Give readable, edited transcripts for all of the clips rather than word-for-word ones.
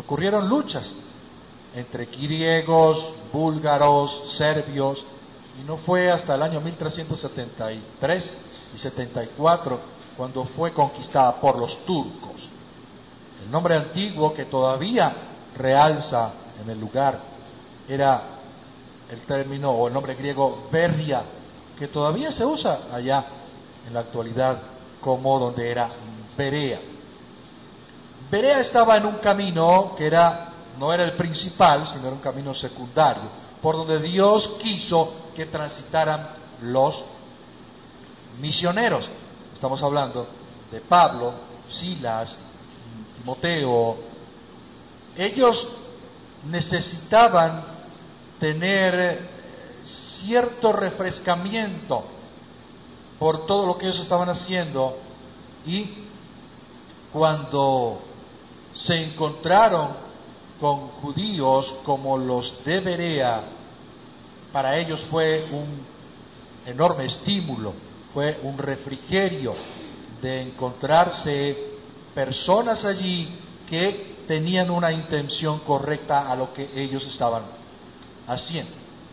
ocurrieron luchas entre griegos, búlgaros, serbios, y no fue hasta el año 1373 y 74 cuando fue conquistada por los turcos. El nombre antiguo que todavía realza en el lugar era el término o el nombre griego Berria, que todavía se usa allá en la actualidad como donde era Berea. Berea estaba en un camino que no era el principal, sino era un camino secundario, por donde Dios quiso que transitaran los misioneros. Estamos hablando de Pablo, Silas, Timoteo. Ellos necesitaban tener cierto refrescamiento por todo lo que ellos estaban haciendo, y cuando se encontraron con judíos como los de Berea, para ellos fue un enorme estímulo, fue un refrigerio de encontrarse personas allí que tenían una intención correcta a lo que ellos estaban haciendo.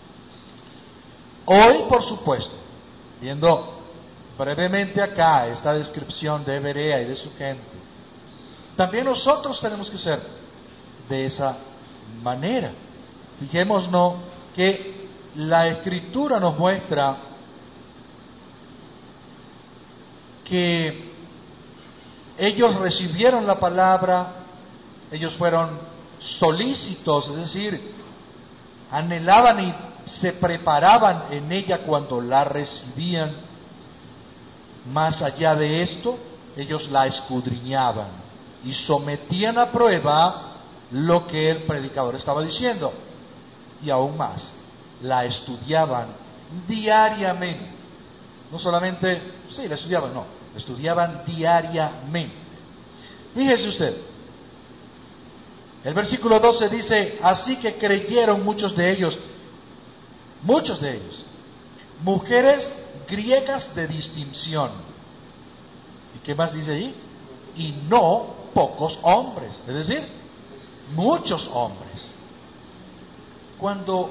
Hoy, por supuesto, viendo brevemente acá esta descripción de Berea y de su gente, también nosotros tenemos que ser de esa manera. Fijémonos que la Escritura nos muestra que ellos recibieron la palabra, ellos fueron solícitos, es decir, anhelaban y se preparaban en ella cuando la recibían. Más allá de esto, ellos la escudriñaban y sometían a prueba lo que el predicador estaba diciendo, y aún más, la estudiaban diariamente. No solamente, la estudiaban, la estudiaban diariamente. Fíjese usted, el versículo 12 dice: así que creyeron muchos de ellos, mujeres griegas de distinción. ¿Y qué más dice ahí? Y no pocos hombres, es decir, muchos hombres. Cuando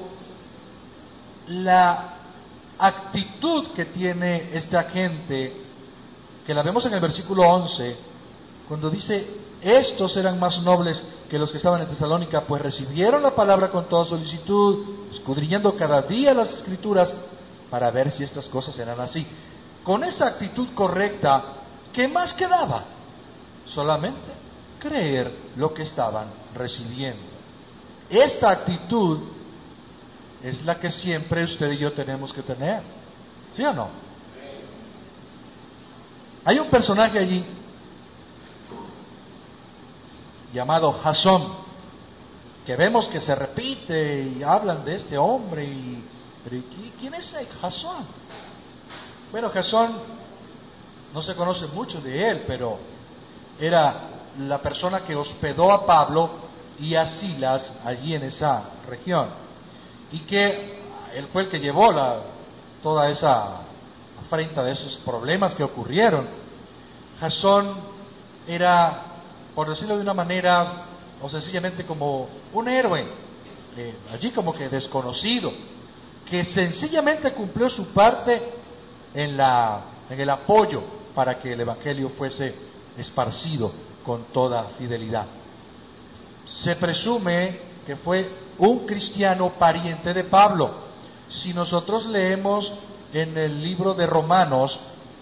la actitud que tiene esta gente, que la vemos en el versículo 11, cuando dice: estos eran más nobles que los que estaban en Tesalónica, pues recibieron la palabra con toda solicitud, escudriñando cada día las Escrituras para ver si estas cosas eran así. Con esa actitud correcta, ¿qué más quedaba? Solamente creer lo que estaban recibiendo. Esta actitud es la que siempre usted y yo tenemos que tener, ¿sí o no? Hay un personaje allí llamado Jasón, que vemos que se repite y hablan de este hombre. Pero ¿quién es Jasón? Bueno, Jasón no se conoce mucho de él, pero era la persona que hospedó a Pablo y a Silas allí en esa región, y que él fue el que llevó toda esa afrenta de esos problemas que ocurrieron. Jasón era, por decirlo de una manera, o sencillamente como un héroe, allí como que desconocido, que sencillamente cumplió su parte en el apoyo para que el Evangelio fuese esparcido con toda fidelidad. Se presume que fue un cristiano pariente de Pablo. Si nosotros leemos en el libro de Romanos,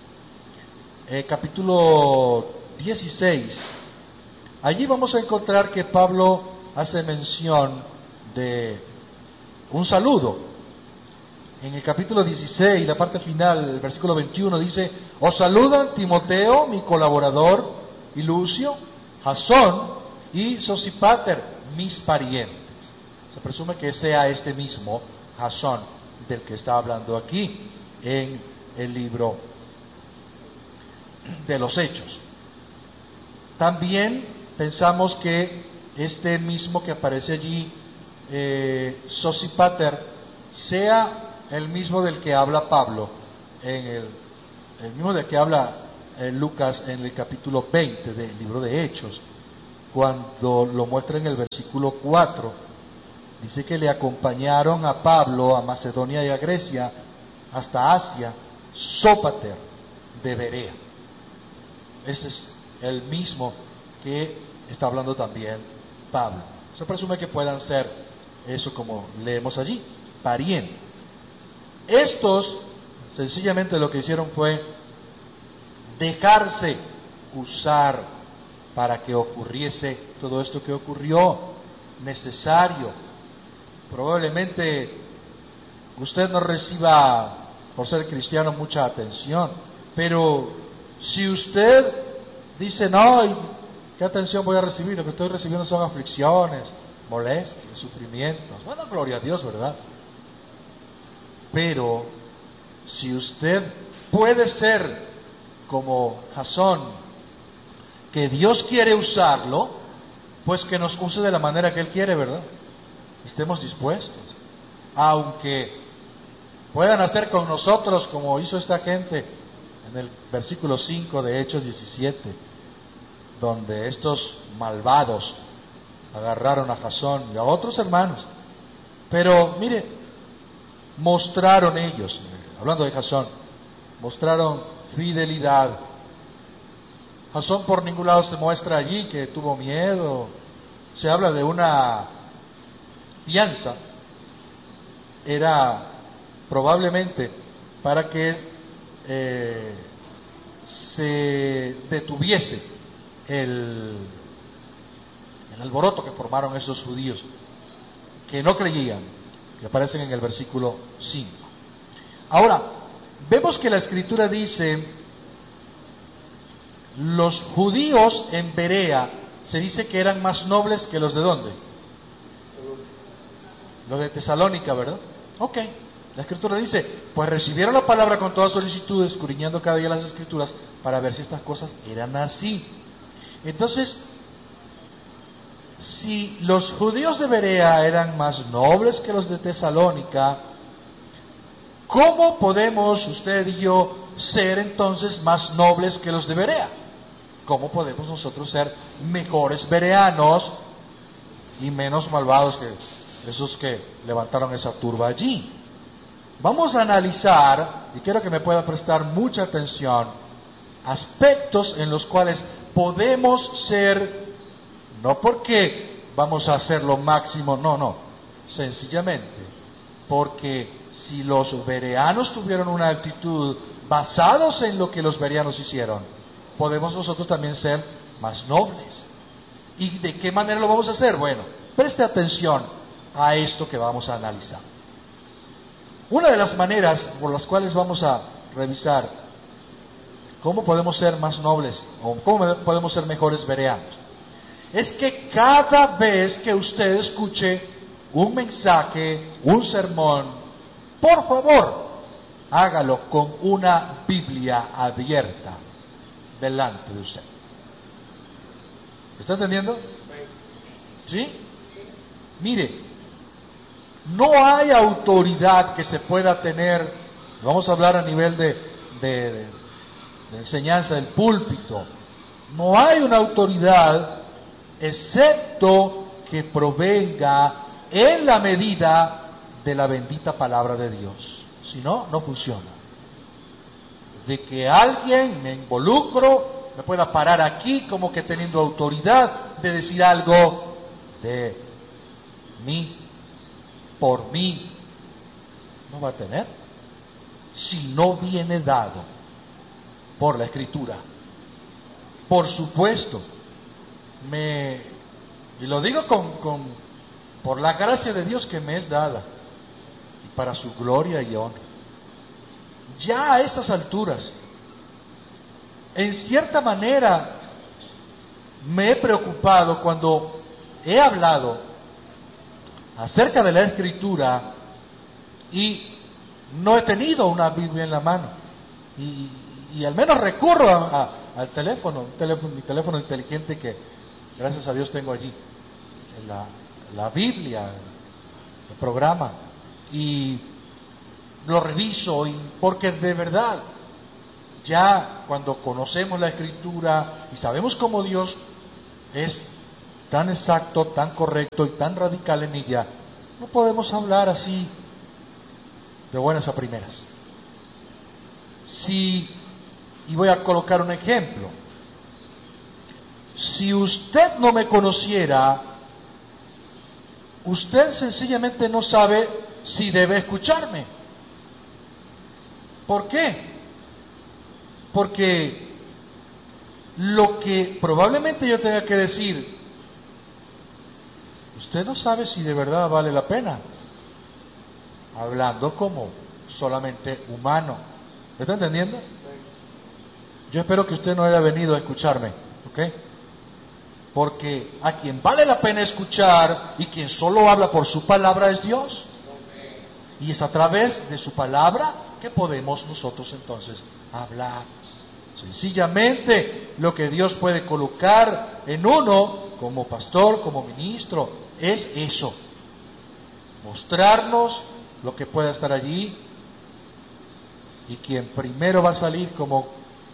capítulo 16, allí vamos a encontrar que Pablo hace mención de un saludo. En el capítulo 16, la parte final, el versículo 21 dice: os saludan Timoteo, mi colaborador, y Lucio, Jasón y Sosípater, mis parientes. Se presume que sea este mismo Jasón del que está hablando aquí en el libro de los Hechos. También pensamos que este mismo que aparece allí, Sosípater, sea el mismo del que habla Pablo, el mismo del que habla Lucas en el capítulo 20 del libro de Hechos. cuando lo muestra en el versículo 4. Dice que le acompañaron a Pablo a Macedonia y a Grecia hasta Asia, Sópater de Berea. Ese es el mismo que está hablando también Pablo. Se presume que puedan ser eso, como leemos allí, parientes. Estos sencillamente lo que hicieron fue dejarse usar para que ocurriese todo esto que ocurrió, necesario. Probablemente usted no reciba, por ser cristiano, mucha atención, pero si usted dice, no, ¿qué atención voy a recibir? Lo que estoy recibiendo son aflicciones, molestias, sufrimientos. Bueno, gloria a Dios, ¿verdad? Pero si usted puede ser como Jasón, que Dios quiere usarlo, pues que nos use de la manera que Él quiere, ¿verdad? Estemos dispuestos. Aunque puedan hacer con nosotros como hizo esta gente en el versículo 5 de Hechos 17, donde estos malvados agarraron a Jasón y a otros hermanos. Pero mire, mostraron ellos, hablando de Jasón, mostraron fidelidad. Jasón por ningún lado se muestra allí que tuvo miedo. Se habla de una fianza. Era probablemente para que se detuviese el alboroto que formaron esos judíos que no creían, que aparecen en el versículo 5. Ahora, vemos que la Escritura dice, los judíos en Berea, se dice que eran más nobles que los de ¿dónde? Los de Tesalónica, ¿verdad? Ok, la Escritura dice, pues recibieron la palabra con toda solicitud, escudriñando cada día las Escrituras, para ver si estas cosas eran así. Entonces, si los judíos de Berea eran más nobles que los de Tesalónica, ¿cómo podemos usted y yo ser entonces más nobles que los de Berea? ¿Cómo podemos nosotros ser mejores bereanos y menos malvados que esos que levantaron esa turba allí? Vamos a analizar, y quiero que me pueda prestar mucha atención, aspectos en los cuales podemos ser, no porque vamos a hacer lo máximo, no, sencillamente porque si los bereanos tuvieron una actitud basados en lo que los bereanos hicieron, podemos nosotros también ser más nobles. ¿Y de qué manera lo vamos a hacer? Bueno, preste atención a esto que vamos a analizar. Una de las maneras por las cuales vamos a revisar cómo podemos ser más nobles o cómo podemos ser mejores bereanos es que cada vez que usted escuche un mensaje, un sermón, por favor, hágalo con una Biblia abierta delante de usted. ¿Está entendiendo? ¿Sí? Mire, no hay autoridad que se pueda tener, vamos a hablar a nivel de enseñanza del púlpito, no hay una autoridad excepto que provenga en la medida de la bendita palabra de Dios. Si no, no funciona. De que alguien, me involucro, me pueda parar aquí como que teniendo autoridad de decir algo de mí, por mí, no va a tener, si no viene dado por la Escritura. Por supuesto, y lo digo por la gracia de Dios que me es dada, y para su gloria y honra. Ya a estas alturas, en cierta manera, me he preocupado cuando he hablado acerca de la Escritura y no he tenido una Biblia en la mano. Y al menos recurro al teléfono, mi teléfono inteligente que gracias a Dios tengo allí, la Biblia, el programa, y lo reviso, porque de verdad, ya cuando conocemos la Escritura y sabemos cómo Dios es tan exacto, tan correcto y tan radical en ella, no podemos hablar así de buenas a primeras. Y voy a colocar un ejemplo. Si usted no me conociera, usted sencillamente no sabe si debe escucharme. ¿Por qué? Porque lo que probablemente yo tenga que decir, usted no sabe si de verdad vale la pena, hablando como solamente humano. ¿Me está entendiendo? Yo espero que usted no haya venido a escucharme, ¿ok? Porque a quien vale la pena escuchar y quien solo habla por su palabra es Dios. Y es a través de su palabra que podemos nosotros entonces hablar. Sencillamente lo que Dios puede colocar en uno como pastor, como ministro, es eso. Mostrarnos lo que pueda estar allí. Y quien primero va a salir como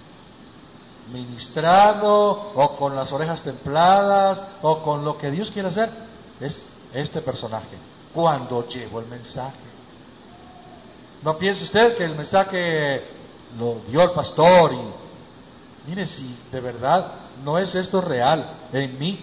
ministrado o con las orejas templadas o con lo que Dios quiere hacer es este personaje cuando llevo el mensaje. No piense usted que el mensaje lo dio el pastor y mire, si de verdad no es esto real en mí,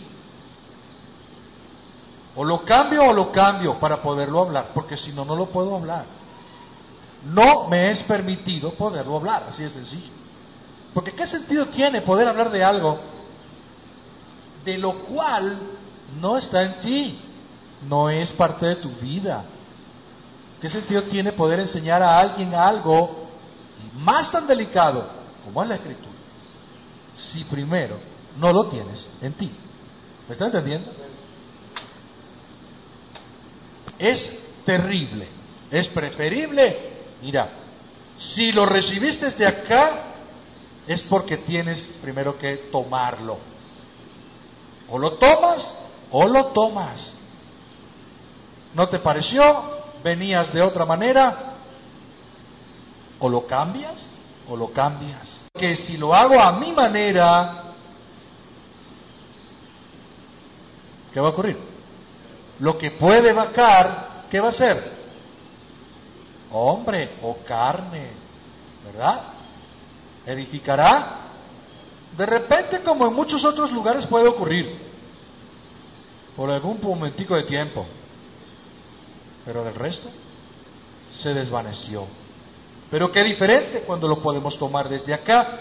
o lo cambio para poderlo hablar, porque si no, no lo puedo hablar. No me es permitido poderlo hablar, así de sencillo. Porque ¿qué sentido tiene poder hablar de algo de lo cual no está en ti? No es parte de tu vida. ¿Qué sentido tiene poder enseñar a alguien algo más tan delicado como es la Escritura, si primero no lo tienes en ti? ¿Me está entendiendo? Es terrible, es preferible. Mira, si lo recibiste de acá, es porque tienes primero que tomarlo. O lo tomas o lo tomas. ¿No te pareció? ¿Venías de otra manera? O lo cambias o lo cambias. Que si lo hago a mi manera, ¿qué va a ocurrir? Lo que puede vacar, ¿qué va a ser? Hombre o carne, ¿verdad? Edificará. De repente, como en muchos otros lugares puede ocurrir, por algún momentico de tiempo, pero del resto se desvaneció. Pero qué diferente cuando lo podemos tomar desde acá.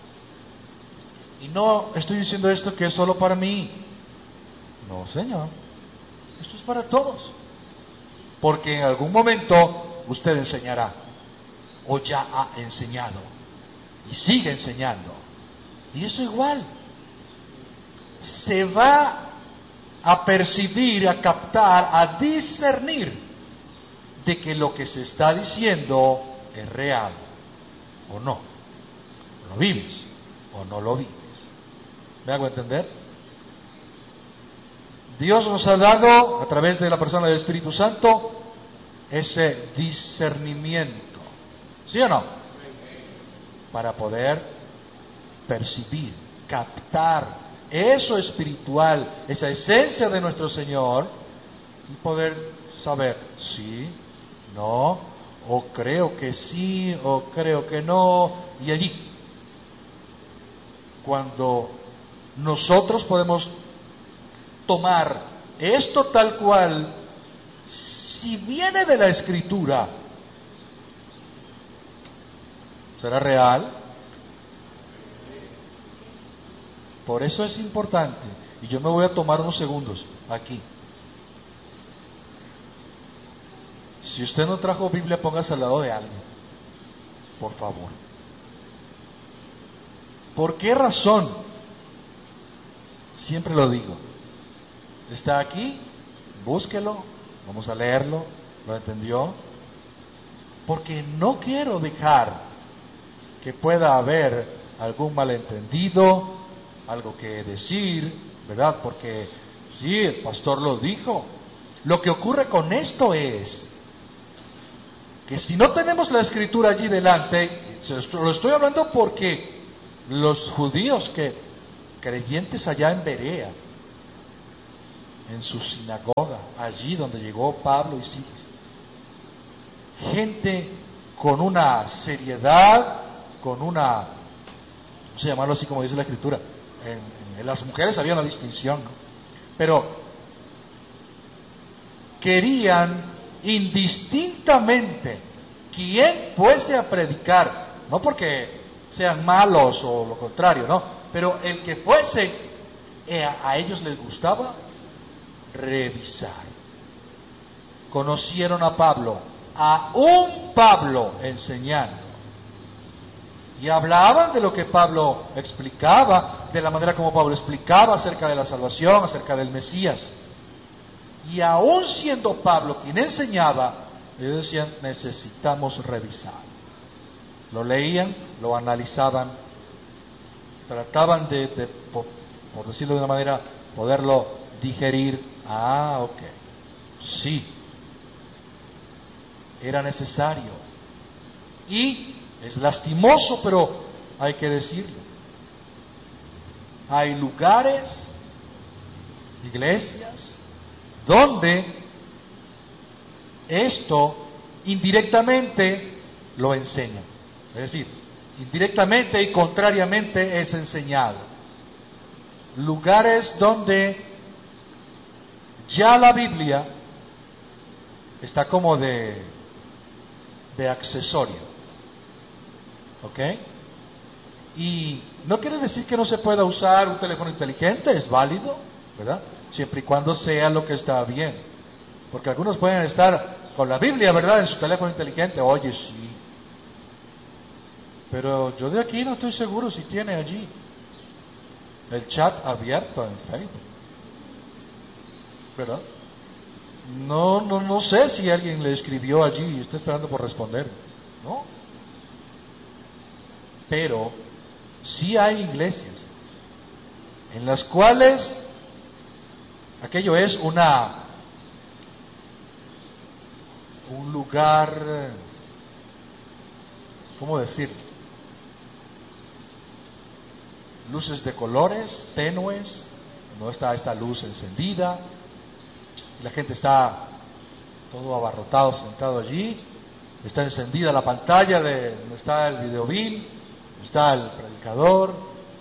Y no estoy diciendo esto que es solo para mí. No, Señor, esto es para todos, porque en algún momento usted enseñará, o ya ha enseñado y sigue enseñando. Y eso igual se va a percibir, a captar, a discernir de que lo que se está diciendo es real o no. ¿Lo vives o no lo vives? ¿Me hago entender? Dios nos ha dado, a través de la persona del Espíritu Santo, ese discernimiento. ¿Sí o no? Para poder percibir, captar eso espiritual, esa esencia de nuestro Señor, y poder saber sí, no, o creo que sí, o creo que no, y allí, cuando nosotros podemos tomar esto tal cual, si viene de la Escritura, ¿será real? Por eso es importante, y yo me voy a tomar unos segundos aquí. Si usted no trajo Biblia, póngase al lado de alguien, por favor. ¿Por qué razón? Siempre lo digo. Está aquí, búsquelo, vamos a leerlo, ¿lo entendió? Porque no quiero dejar que pueda haber algún malentendido, algo que decir, ¿verdad? Porque sí, el pastor lo dijo. Lo que ocurre con esto es que si no tenemos la Escritura allí delante, lo estoy hablando porque los judíos creyentes allá en Berea, en su sinagoga, allí donde llegó Pablo y Silas. Gente con una seriedad, con una, no sé llamarlo así como dice la Escritura, en las mujeres había una distinción, ¿no? Pero querían indistintamente quien fuese a predicar, no porque sean malos o lo contrario, no, pero el que fuese, a ellos les gustaba revisar. Conocieron a Pablo, a un Pablo enseñando, y hablaban de lo que Pablo explicaba, de la manera como Pablo explicaba acerca de la salvación, acerca del Mesías. Y aún siendo Pablo quien enseñaba, ellos decían, necesitamos revisar. Lo leían, lo analizaban, trataban de por decirlo de una manera, poderlo digerir. Ah, ok, sí, era necesario. Y es lastimoso, pero hay que decirlo. Hay lugares, iglesias, donde esto indirectamente lo enseñan. Es decir, indirectamente y contrariamente es enseñado. Lugares donde ya la Biblia está como de accesorio. ¿Ok? Y no quiere decir que no se pueda usar un teléfono inteligente, es válido, ¿verdad? Siempre y cuando sea lo que está bien. Porque algunos pueden estar con la Biblia, ¿verdad?, en su teléfono inteligente. Oye, sí. Pero yo de aquí no estoy seguro si tiene allí el chat abierto en Facebook, ¿verdad? No sé si alguien le escribió allí y está esperando por responder, ¿no? Pero sí hay iglesias en las cuales aquello es un lugar, ¿cómo decirlo? Luces de colores tenues, no está esta luz encendida, la gente está todo abarrotado, sentado allí, está encendida la pantalla donde está el videobeam, está el predicador,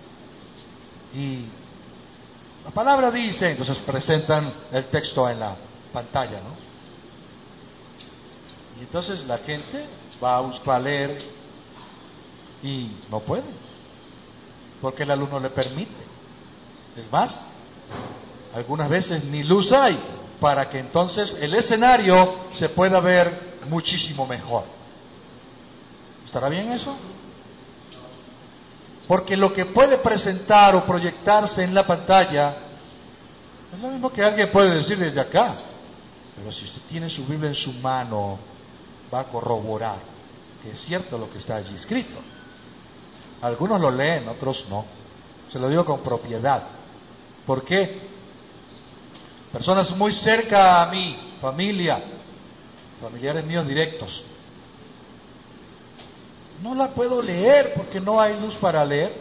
y la palabra dice, entonces presentan el texto en la pantalla, ¿no? Y entonces la gente va a buscar leer y no puede, porque el alumno le permite. Es más, algunas veces ni luz hay para que entonces el escenario se pueda ver muchísimo mejor. ¿Estará bien eso? Porque lo que puede presentar o proyectarse en la pantalla es lo mismo que alguien puede decir desde acá. Pero si usted tiene su Biblia en su mano, va a corroborar que es cierto lo que está allí escrito. Algunos lo leen, otros no. Se lo digo con propiedad. ¿Por qué? Personas muy cerca a mí, familiares míos directos, no la puedo leer porque no hay luz para leer.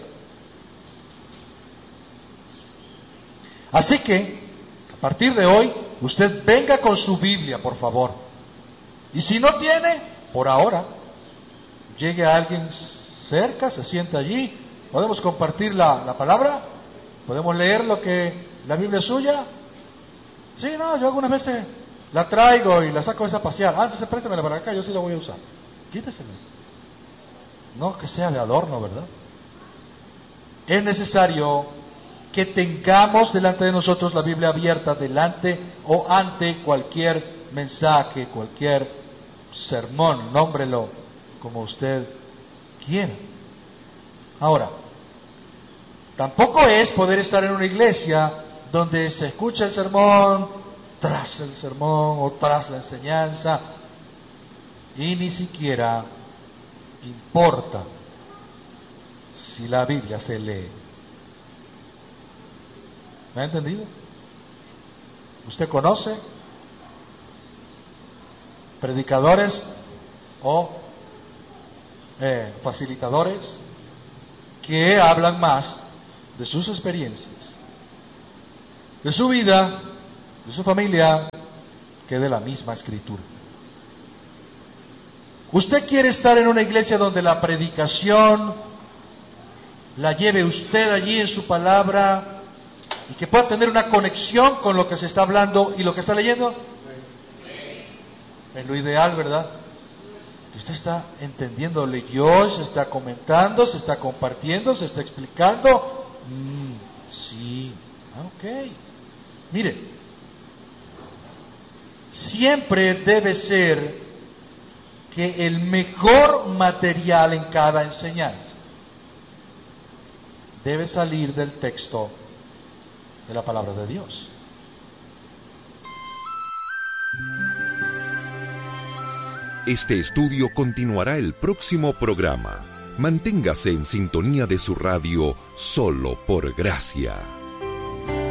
Así que, a partir de hoy, usted venga con su Biblia, por favor. Y si no tiene, por ahora, llegue a alguien cerca, se sienta allí, podemos compartir la palabra, podemos leer lo que la Biblia es suya. Sí, no, yo algunas veces la traigo y la saco a pasear. Ah, entonces préstamela para acá, yo sí la voy a usar. Quítesela. No que sea de adorno, ¿verdad? Es necesario que tengamos delante de nosotros la Biblia abierta, delante o ante cualquier mensaje, cualquier sermón, nómbrelo como usted quiera. Ahora, tampoco es poder estar en una iglesia donde se escucha el sermón, tras el sermón o tras la enseñanza, y ni siquiera importa si la Biblia se lee. ¿Me ha entendido? ¿Usted conoce predicadores o facilitadores que hablan más de sus experiencias, de su vida, de su familia que de la misma Escritura. ¿Usted quiere estar en una iglesia donde la predicación la lleve usted allí en su palabra y que pueda tener una conexión con lo que se está hablando y lo que está leyendo? Es lo ideal, ¿verdad? Usted está entendiendo, leyó, se está comentando, se está compartiendo, se está explicando. Sí, ok. Mire, siempre debe ser que el mejor material en cada enseñanza debe salir del texto de la palabra de Dios. Este estudio continuará el próximo programa. Manténgase en sintonía de su radio Solo por Gracia.